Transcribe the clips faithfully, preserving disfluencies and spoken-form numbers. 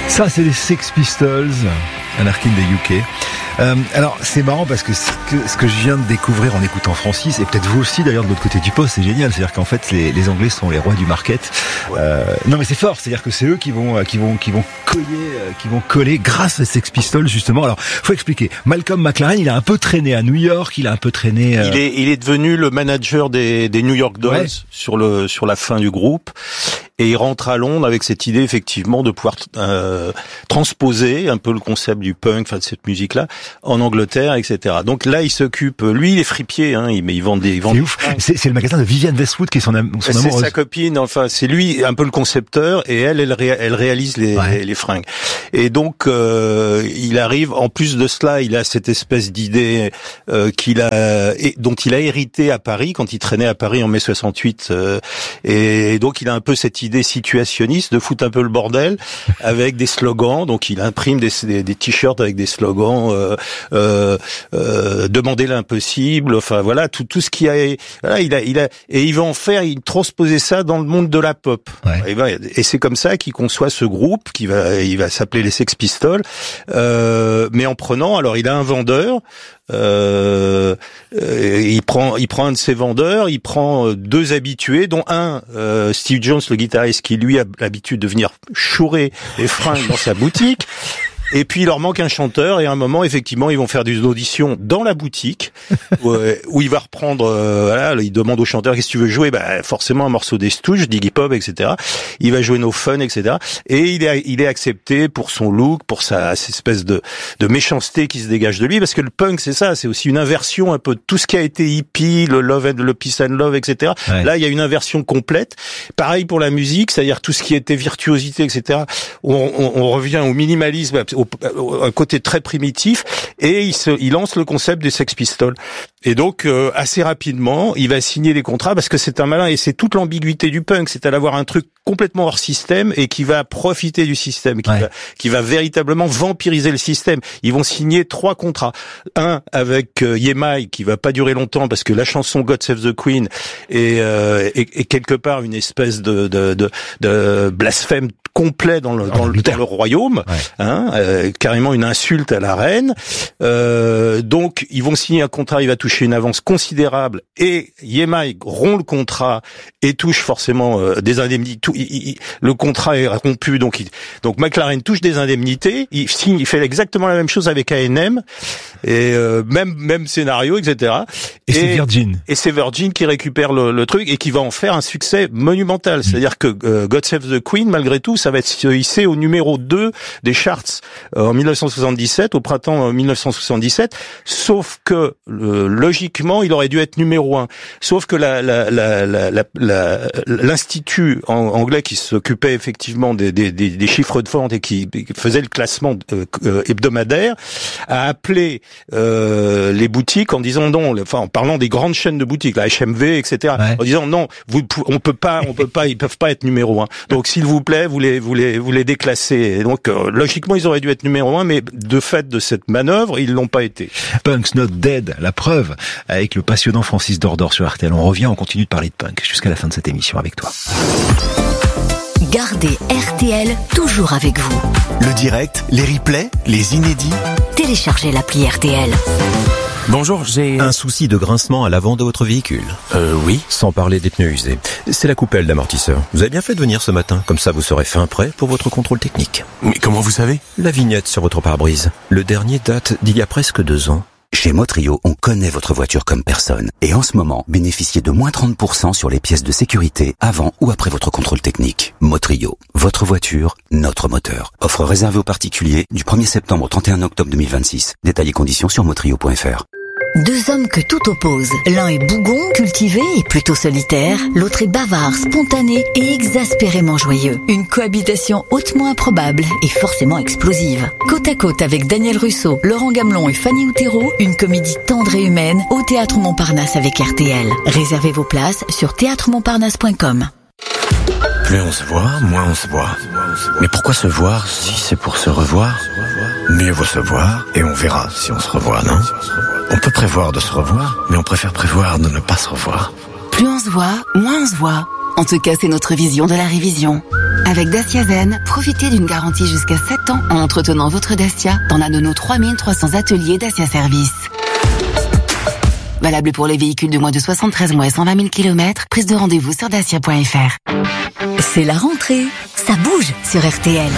Ça, c'est les Sex Pistols, Anarchy in the U K. Euh, alors, c'est marrant parce que ce, que ce que je viens de découvrir en écoutant Francis, et peut-être vous aussi d'ailleurs de l'autre côté du poste, c'est génial. C'est-à-dire qu'en fait, les, les Anglais sont les rois du market. Euh, non, mais c'est fort. C'est-à-dire que c'est eux qui vont, qui vont, qui vont coller, qui vont coller grâce aux Sex Pistols justement. Alors, faut expliquer. Malcolm McLaren, il a un peu traîné à New York, il a un peu traîné. Euh... Il est, il est devenu le manager des, des New York Dolls ouais. sur le, sur la fin du groupe. Et il rentre à Londres avec cette idée effectivement de pouvoir euh, transposer un peu le concept du punk, enfin de cette musique-là, en Angleterre, et cetera. Donc là, il s'occupe. Lui, il est fripier, hein. Il, mais il vend des. Il vend c'est ouf. C'est, c'est le magasin de Vivienne Westwood qui est son, am- son c'est amoureuse. C'est sa copine. Enfin, c'est lui un peu le concepteur et elle, elle, ré- elle réalise les, ouais. les, les fringues. Et donc, euh, il arrive. En plus de cela, il a cette espèce d'idée euh, qu'il a, et, dont il a hérité à Paris quand il traînait à Paris en mai soixante-huit. Euh, et donc, il a un peu cette idée situationniste de foutre un peu le bordel avec des slogans. Donc il imprime des, des, des t-shirts avec des slogans, euh, euh, euh, demander l'impossible. Enfin voilà, tout tout ce qui a, voilà, il a, il a, et il va en faire, il transposer ça dans le monde de la pop. Ouais. Et, ben, et c'est comme ça qu'il conçoit ce groupe qui va, il va s'appeler les Sex Pistols, euh, mais en prenant, alors il a un vendeur. Euh, il prend, il prend un de ses vendeurs, il prend deux habitués, dont un, euh, Steve Jones, le guitariste, qui lui a l'habitude de venir chourer les fringues dans sa boutique. Et puis il leur manque un chanteur et à un moment effectivement ils vont faire des auditions dans la boutique où, où il va reprendre euh, voilà, il demande au chanteur qu'est-ce que tu veux jouer, bah forcément un morceau des Stooges, d'Iggy Pop, et cetera. Il va jouer No Fun, et cetera. Et il est il est accepté pour son look, pour sa cette espèce de de méchanceté qui se dégage de lui, parce que le punk c'est ça, c'est aussi une inversion un peu de tout ce qui a été hippie, le love and le peace and love, et cetera. Ouais. Là il y a une inversion complète. Pareil pour la musique, c'est-à-dire tout ce qui était virtuosité, et cetera. On, on, on revient au minimalisme, au un côté très primitif, et il, se, il lance le concept des Sex Pistols. Et donc, euh, assez rapidement, il va signer des contrats parce que c'est un malin, et c'est toute l'ambiguïté du punk, c'est à d'avoir un truc complètement hors système et qui va profiter du système, qui, ouais. va, qui va véritablement vampiriser le système. Ils vont signer trois contrats. Un avec euh, Yemai, qui va pas durer longtemps parce que la chanson God Save the Queen est, euh, est, est quelque part une espèce de, de, de, de blasphème complet dans le, dans, le, dans le royaume, ouais. hein, euh, carrément une insulte à la reine. Euh, donc, ils vont signer un contrat, il va toucher une avance considérable, et Yemai rompt le contrat et touche forcément euh, des indemnités. Tout, il, il, le contrat est rompu, donc il, donc McLaren touche des indemnités. Il signe, il fait exactement la même chose avec A and M, et euh, même même scénario, et cetera. Et, et c'est Virgin. Et c'est Virgin qui récupère le, le truc et qui va en faire un succès monumental. Mmh. C'est-à-dire que euh, God Save the Queen, malgré tout, ça va être hissé au numéro deux des charts euh, en dix-neuf cent soixante-dix-sept, au printemps euh, dix-neuf cent soixante-dix-sept, sauf que euh, logiquement, il aurait dû être numéro un. Sauf que la, la, la, la, la, la, l'institut en, anglais qui s'occupait effectivement des, des, des, des chiffres de vente et qui faisait le classement euh, hebdomadaire a appelé euh, les boutiques en disant non, enfin en parlant des grandes chaînes de boutiques, la H M V, et cetera, ouais. en disant non, vous, on peut pas, on peut pas, ils peuvent pas être numéro un. Donc s'il vous plaît, vous les vous les vous les déclassez. Et donc euh, logiquement ils auraient dû être numéro un, mais de fait de cette manœuvre ils l'ont pas été. Punk's Not Dead, la preuve, avec le passionnant Francis Dordor sur R T L. On revient, on continue de parler de punk jusqu'à la fin de cette émission avec toi. Gardez R T L toujours avec vous. Le direct, les replays, les inédits. Téléchargez l'appli R T L. Bonjour, j'ai... Un souci de grincement à l'avant de votre véhicule? Euh, oui. Sans parler des pneus usés. C'est la coupelle d'amortisseur. Vous avez bien fait de venir ce matin, comme ça vous serez fin prêt pour votre contrôle technique. Mais comment vous savez? La vignette sur votre pare-brise. Le dernier date d'il y a presque deux ans. Chez Motrio, on connaît votre voiture comme personne. Et en ce moment, bénéficiez de moins trente pour cent sur les pièces de sécurité avant ou après votre contrôle technique. Motrio, votre voiture, notre moteur. Offre réservée aux particuliers du premier septembre au trente et un octobre deux mille vingt-six. Détails et conditions sur motrio point f r. Deux hommes que tout oppose. L'un est bougon, cultivé et plutôt solitaire. L'autre est bavard, spontané et exaspérément joyeux. Une cohabitation hautement improbable et forcément explosive. Côte à côte avec Daniel Russo, Laurent Gamelon et Fanny Outero, une comédie tendre et humaine au Théâtre Montparnasse avec R T L. Réservez vos places sur théâtre montparnasse point com. Plus on se voit, moins on se voit. Mais pourquoi se voir si c'est pour se revoir? Mieux vaut se voir et on verra si on se revoit, non? On peut prévoir de se revoir, mais on préfère prévoir de ne pas se revoir. Plus on se voit, moins on se voit. En tout cas, c'est notre vision de la révision. Avec Dacia Zen, profitez d'une garantie jusqu'à sept ans en entretenant votre Dacia dans l'un de nos trois mille trois cents ateliers Dacia Service. Valable pour les véhicules de moins de soixante-treize mois et cent vingt mille kilomètres. Prise de rendez-vous sur dacia point f r. C'est la rentrée. Ça bouge sur R T L.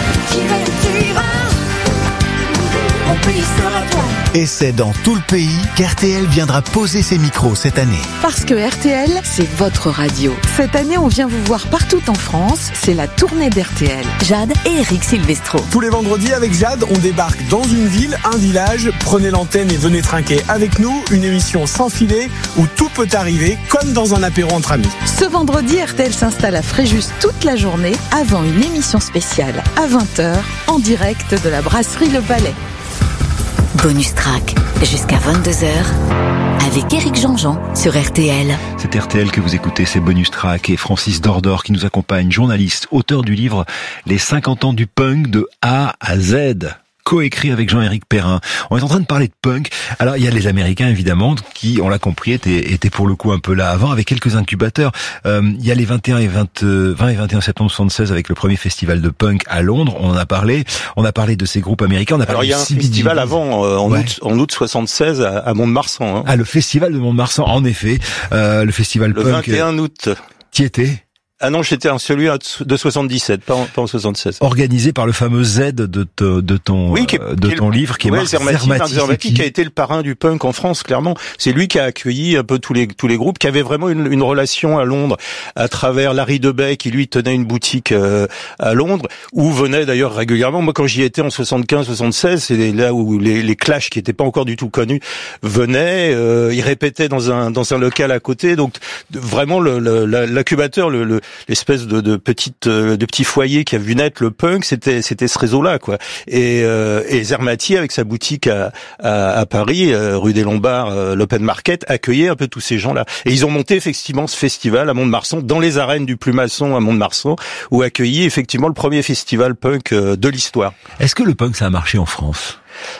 Et c'est dans tout le pays qu'R T L viendra poser ses micros cette année. Parce que R T L, c'est votre radio. Cette année, on vient vous voir partout en France. C'est la tournée d'R T L. Jade et Eric Silvestro. Tous les vendredis avec Jade, on débarque dans une ville, un village. Prenez l'antenne et venez trinquer avec nous. Une émission sans filet où tout peut arriver, comme dans un apéro entre amis. Ce vendredi, R T L s'installe à Fréjus toute la journée avant une émission spéciale à vingt heures en direct de la brasserie Le Palais. Bonus track jusqu'à vingt-deux heures avec Éric Jean-Jean sur R T L. C'est R T L que vous écoutez, c'est Bonus Track et Francis Dordor qui nous accompagne, journaliste, auteur du livre Les cinquante ans du punk de A à Z. Coécrit avec Jean-Éric Perrin. On est en train de parler de punk. Alors, il y a les Américains, évidemment, qui, on l'a compris, étaient, étaient pour le coup un peu là avant, avec quelques incubateurs. Euh, il y a les vingt et un et vingt, vingt et vingt et un septembre soixante-seize avec le premier festival de punk à Londres. On en a parlé. On a parlé de ces groupes américains. On a parlé Alors, il y a un C B D. festival avant, euh, en, ouais. août, en août soixante-seize à, à Mont-de-Marsan. Hein. Ah, le festival de Mont-de-Marsan, en effet. Euh, le festival le punk. Le vingt et un août. Qui était? Ah non, j'étais en celui de soixante-dix-sept, pas en, pas en soixante-seize. Organisé par le fameux Z de, te, de ton, oui, qui est, de ton qui est, livre, qui est ouais, Marc Zermati, Zermati, Zermati qui a été le parrain du punk en France, clairement. C'est lui qui a accueilli un peu tous les tous les groupes, qui avait vraiment une, une relation à Londres à travers Larry Debay, qui lui tenait une boutique euh, à Londres, où venait d'ailleurs régulièrement. Moi, quand j'y étais en soixante-quinze soixante-seize, c'est là où les, les Clash, qui n'étaient pas encore du tout connus, venaient. Euh, ils répétaient dans un dans un local à côté. Donc vraiment, le, le, l'incubateur, le, le, l'espèce de de petites de petits foyers qui a vu naître le punk, c'était c'était ce réseau-là, quoi. Et euh, et Zermati, avec sa boutique à à, à Paris, euh, rue des Lombards, euh, l'Open Market, accueillait un peu tous ces gens-là. Et ils ont monté effectivement ce festival à Mont-de-Marsan, dans les arènes du Plumasson à Mont-de-Marsan, où accueilli effectivement le premier festival punk euh, de l'histoire. Est-ce que le punk ça a marché en France ?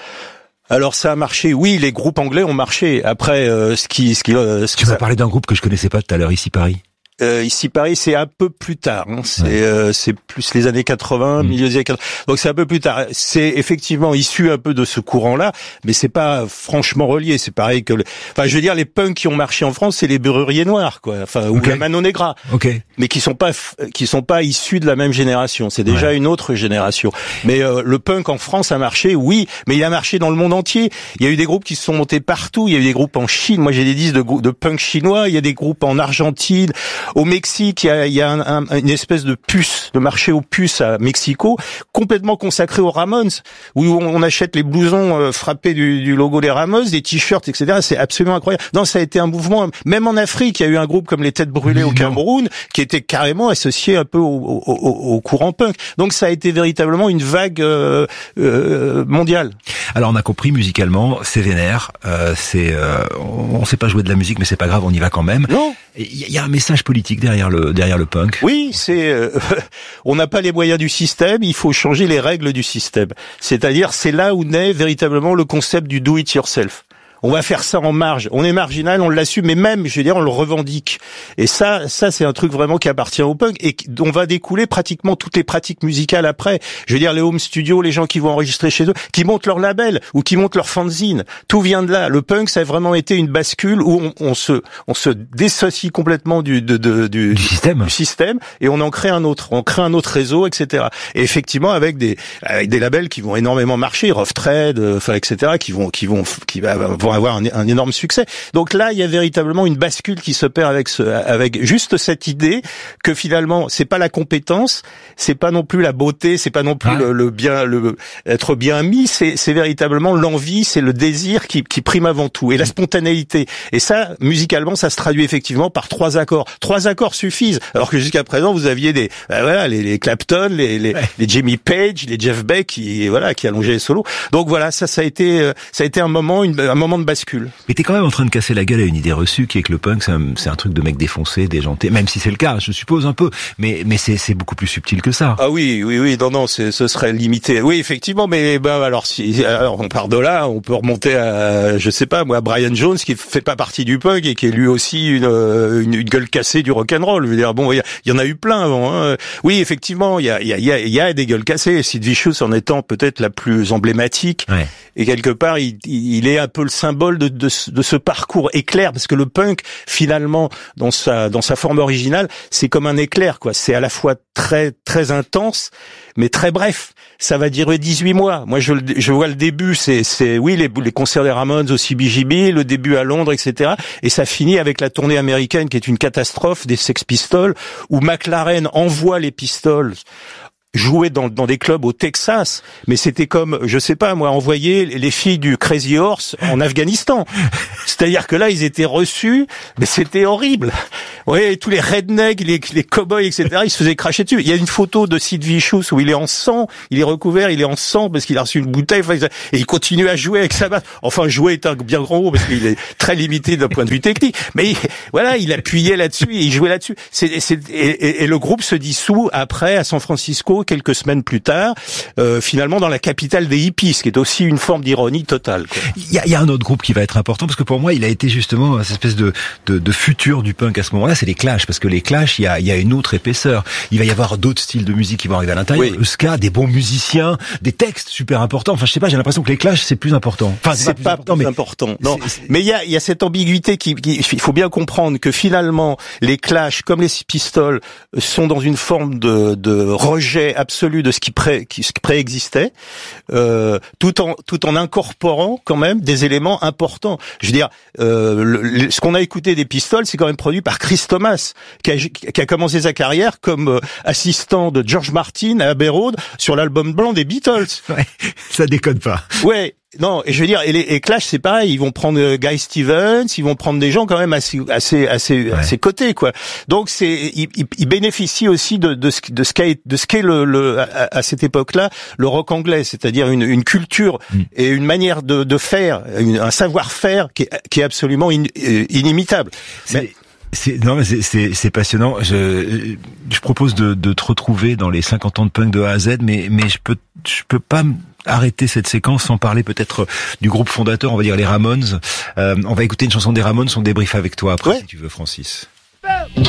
Alors ça a marché, oui, les groupes anglais ont marché. Après, euh, ce qui, ce qui, euh, ce tu m'as ça... parlé d'un groupe que je connaissais pas tout à l'heure, ici Paris. Euh, ici Paris, c'est un peu plus tard. Hein. C'est ouais. euh, c'est plus les années quatre-vingts, mmh. milieu des années quatre-vingts. Donc c'est un peu plus tard. C'est effectivement issu un peu de ce courant-là, mais c'est pas franchement relié. C'est pareil que, le... enfin, je veux dire, les punks qui ont marché en France, c'est les Berruriers Noirs, quoi. Enfin, ou okay. la Mano Negra. Okay. Mais qui sont pas qui sont pas issus de la même génération. C'est déjà ouais. une autre génération. Mais euh, le punk en France a marché, oui, mais il a marché dans le monde entier. Il y a eu des groupes qui se sont montés partout. Il y a eu des groupes en Chine. Moi, j'ai des disques de, de punk chinois. Il y a des groupes en Argentine. Au Mexique, il y a, il y a un, un, une espèce de puce, de marché aux puces à Mexico, complètement consacré aux Ramones, où on, on achète les blousons euh, frappés du, du logo des Ramones, des t-shirts, et cetera. C'est absolument incroyable. Non, ça a été un mouvement. Même en Afrique, il y a eu un groupe comme les Têtes Brûlées oui, au Cameroun, non. qui était carrément associé un peu au, au, au, au courant punk. Donc ça a été véritablement une vague euh, euh, mondiale. Alors on a compris musicalement, c'est vénère, euh, c'est, euh, on ne sait pas jouer de la musique, mais c'est pas grave, on y va quand même. Non. Il y a un message politique derrière le derrière le punk. Oui, c'est euh, on n'a pas les moyens du système, il faut changer les règles du système. C'est-à-dire, c'est là où naît véritablement le concept du do it yourself. On va faire ça en marge. On est marginal, on l'assume, mais même, je veux dire, on le revendique. Et ça, ça, c'est un truc vraiment qui appartient au punk et dont va découler pratiquement toutes les pratiques musicales après. Je veux dire, les home studios, les gens qui vont enregistrer chez eux, qui montent leur label ou qui montent leur fanzine. Tout vient de là. Le punk, ça a vraiment été une bascule où on, on se, on se dissocie complètement du, de, de, du, du système, du système, et on en crée un autre. On crée un autre réseau, et cetera. Et effectivement, avec des, avec des labels qui vont énormément marcher, Rough Trade, enfin, et cetera, qui vont, qui vont, qui vont avoir un, un énorme succès. Donc là, il y a véritablement une bascule qui s'opère avec ce, avec juste cette idée que finalement, c'est pas la compétence, c'est pas non plus la beauté, c'est pas non plus ah. le, le bien, le être bien mis, c'est, c'est véritablement l'envie, c'est le désir qui, qui prime avant tout, et la spontanéité. Et ça, musicalement, ça se traduit effectivement par trois accords. Trois accords suffisent. Alors que jusqu'à présent, vous aviez des, ben voilà, les, les Clapton, les, les, ouais. les Jimmy Page, les Jeff Beck, qui, voilà, qui allongeaient les solos. Donc voilà, ça, ça a été, ça a été un moment, une, un moment moment de bascule. Mais t'es quand même en train de casser la gueule à une idée reçue qui est que le punk c'est un, c'est un truc de mec défoncé, déjanté, même si c'est le cas, je suppose un peu, mais mais c'est c'est beaucoup plus subtil que ça. Ah oui, oui, oui, non, non, c'est, ce serait limité. Oui, effectivement, mais ben alors si alors on part de là, on peut remonter à, je sais pas, moi, à Brian Jones qui fait pas partie du punk et qui est lui aussi une une, une gueule cassée du rock'n'roll. Je veux dire, bon, il y, y en a eu plein avant. Hein. Oui, effectivement, il y a il y a il y a des gueules cassées. Sid Vicious en étant peut-être la plus emblématique. Ouais. Et quelque part, il, il est un peu le symbole de, de, de ce parcours éclair, parce que le punk, finalement, dans sa dans sa forme originale, c'est comme un éclair, quoi. C'est à la fois très très intense, mais très bref. Ça va durer dix-huit mois. Moi, je je vois le début, c'est c'est oui les les concerts des Ramones au C B G B, le début à Londres, et cetera. Et ça finit avec la tournée américaine qui est une catastrophe des Sex Pistols, où McLaren envoie les Pistols jouer dans, dans des clubs au Texas, mais c'était comme, je sais pas, moi, envoyer les filles du Crazy Horse en Afghanistan. C'est-à-dire que là, ils étaient reçus, mais c'était horrible. Oui, tous les rednecks, les, les cow-boys, et cetera, ils se faisaient cracher dessus. Il y a une photo de Sid Vicious où il est en sang, il est recouvert, il est en sang parce qu'il a reçu une bouteille, et il continue à jouer avec sa basse. Enfin, jouer est un bien grand mot parce qu'il est très limité d'un point de vue technique. Mais il, voilà, il appuyait là-dessus, et il jouait là-dessus. C'est, c'est, et, et, et le groupe se dissout après à San Francisco, quelques semaines plus tard, euh, finalement dans la capitale des hippies, ce qui est aussi une forme d'ironie totale. Il y a, il y a un autre groupe qui va être important, parce que pour moi, il a été justement cette espèce de, de, de futur du punk à ce moment-là, c'est les Clash, parce que les Clash, il y a, il y a une autre épaisseur. Il va y avoir d'autres styles de musique qui vont arriver à l'intérieur. Oui. Le ska, des bons musiciens, des textes super importants. Enfin, je sais pas, j'ai l'impression que les Clash, c'est plus important. Enfin, c'est, c'est pas, pas plus important, mais important. Non. C'est, c'est... Mais il y a, il y a cette ambiguïté qui, qui, il faut bien comprendre que finalement, les Clash, comme les Pistols, sont dans une forme de, de rejet absolu de ce qui pré, qui, ce qui préexistait, euh, tout en, tout en incorporant quand même des éléments importants. Je veux dire, euh, le, ce qu'on a écouté des Pistols, c'est quand même produit par Chris Thomas, qui a, qui a commencé sa carrière comme euh, assistant de George Martin à Abbey Road sur l'album blanc des Beatles. Ouais, ça déconne pas. Ouais. Non, et je veux dire, et les et Clash, c'est pareil, ils vont prendre Guy Stevens, ils vont prendre des gens quand même assez, assez, assez, ouais. à ses côtés, quoi. Donc c'est, ils, ils bénéficient aussi de, de ce, de ce qu'est, de ce qu'est le, le à, à cette époque-là, le rock anglais, c'est-à-dire une, une culture mm. et une manière de, de faire, une, un savoir-faire qui est, qui est absolument in, inimitable. C'est... Mais, C'est, non, mais c'est, c'est, c'est passionnant. Je, je propose de, de te retrouver dans les cinquante ans de punk de A à Z, mais, mais je peux, je peux pas arrêter cette séquence sans parler peut-être du groupe fondateur, on va dire les Ramones. Euh, on va écouter une chanson des Ramones, on débrief avec toi après, ouais. si tu veux, Francis.